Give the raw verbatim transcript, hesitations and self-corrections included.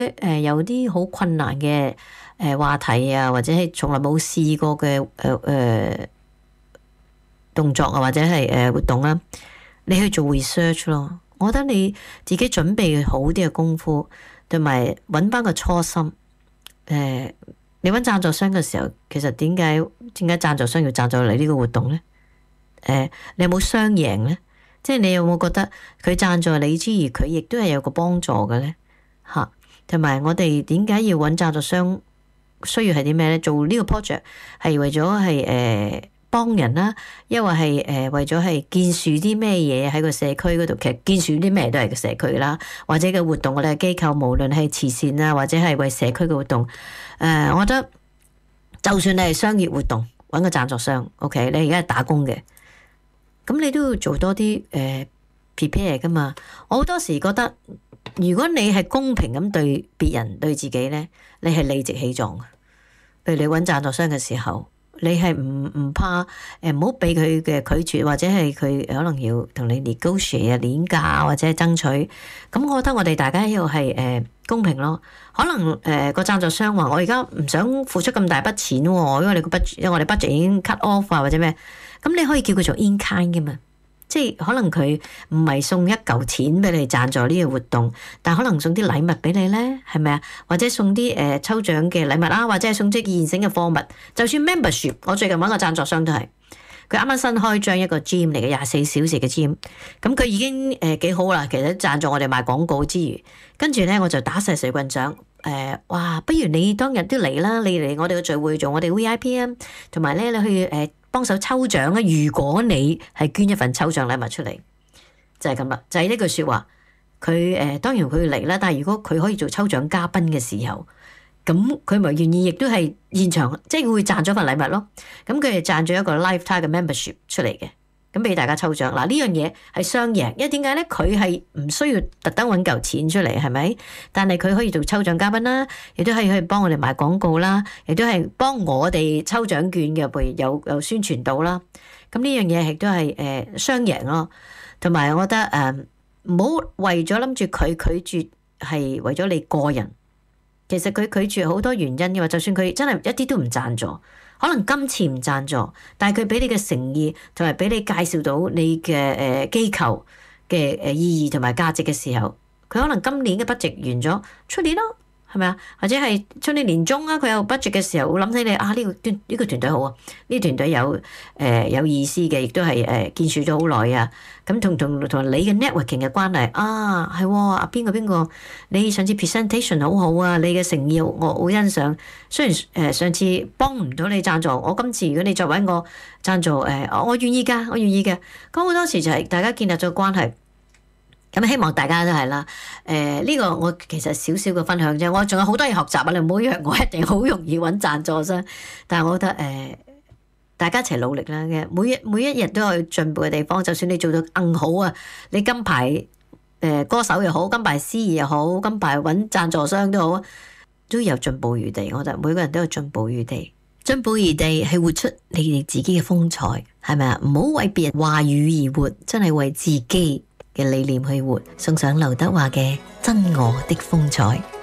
誒有啲好困難嘅誒話題啊，或者係從來冇試過嘅誒誒動作啊，或者係誒活動啦，你去做 research 咯。我覺得你自己準備好啲嘅功夫，同埋揾翻個初心。誒、呃，你揾贊助商嘅時候，其實點解點解贊助商要贊助你呢個活動咧？誒、呃，你有冇雙贏咧？即係你有冇覺得佢贊助你之餘，佢亦都係有個幫助嘅咧？嚇、啊，同埋我哋點解要揾贊助商？需要係啲咩咧？做呢個 project 係為咗係誒幫人啦，抑或係誒為咗係建樹啲咩嘢喺個社區嗰度？其實建樹啲咩都係個社區啦，或者嘅活動我哋嘅機構，無論係慈善啊，或者係為社區嘅活動，誒、呃，我覺得就算你係商業活動，揾個贊助商，OK，你而家係打工嘅。咁你都要做多啲誒 prepare 噶嘛？我好多時覺得，如果你係公平咁對別人對自己咧，你係理直氣壯嘅。譬如你揾贊助商嘅時候，你係唔唔怕誒，唔好俾佢嘅拒絕，或者係佢可能要同你 negotiate 啊、鏈價或者係爭取。咁我覺得我哋大家要係誒公平咯。可能誒個贊助商話：我而家唔想付出咁大筆錢喎，因為你個 budget，因為我哋 budget 已經 cut off 啊，或者咩？咁你可以叫佢做 in kind 嘅嘛，即係可能佢唔係送一嚿錢俾你贊助呢個活動，但可能送啲禮物俾你咧，係咪啊？或者送啲誒、呃、抽獎嘅禮物啦，或者係送啲現成嘅貨物。就算 membership，我最近揾個贊助商都係，佢啱啱新開張一個 gym 嚟嘅廿四小時嘅 gym，咁佢已經誒幾、呃、好啦。其實贊助我哋賣廣告之餘，跟住咧我就打晒水棍獎。誒、呃，哇！不如你當日都嚟啦，你嚟我哋嘅聚會做我哋 V I P 啊，同埋咧你去誒。呃幫手抽獎啊！如果你係捐一份抽獎禮物出嚟，就係咁啦，就係呢句說話。佢誒、呃，當然佢要嚟啦，但係如果佢可以做抽獎嘉賓嘅時候，咁佢咪願意，亦都係現場，即係會賺咗份禮物咯。咁佢係賺咗一個 lifetime 嘅 membership 出嚟嘅，咁俾大家抽獎。嗱，呢樣嘢係雙贏，因為點解咧？佢係唔需要特登揾嚿錢出嚟，係咪？但係佢可以做抽獎嘉賓啦，亦都可以去幫我哋賣廣告啦，亦都係幫我哋抽獎券嘅，譬如有有宣傳到啦。咁呢樣嘢亦都係誒雙贏咯。同埋我覺得誒唔好為咗諗住佢拒絕係為咗你個人，其實佢拒絕好多原因嘅嘛。就算佢真係一啲都唔贊助。可能今次唔贊助，但係佢俾你嘅誠意同埋俾你介紹到你嘅誒機構嘅誒意義同埋價值嘅時候，佢可能今年嘅 budget 完咗，出年咯，係咪啊？或者係出年年中啊，佢有 budget 嘅時候，會諗起你啊，呢個團呢個團隊好啊，呢個團隊有誒、呃、有意思嘅，亦都係誒建樹咗好耐啊。咁同同同你嘅 networking 嘅關係啊，係喎啊，邊個邊個，你上次 presentation 好好啊，你嘅誠意我好欣賞。雖然誒、呃、上次幫唔到你贊助，我今次如果你再揾我贊助誒、呃，我願意㗎，我願意嘅。咁好多時就係大家建立咗關係。咁希望大家都係啦，誒、呃、呢、這個我其實少少嘅分享啫，我仲有好多嘢學習啊！你唔好以為我一定好容易揾贊助商，但係我覺得誒、呃、大家一齊努力啦嘅，每一每一日都有進步嘅地方，就算你做到更好啊，你金牌誒、呃、歌手又好，金牌司儀又好，金牌揾贊助商都好，都有進步餘地。我覺得每個人都有進步餘地，進步餘地係活出你哋自己嘅風采，係咪啊？唔好為別人話語而活，真係為自己嘅理念去活，送上劉德華嘅《真我的風采》。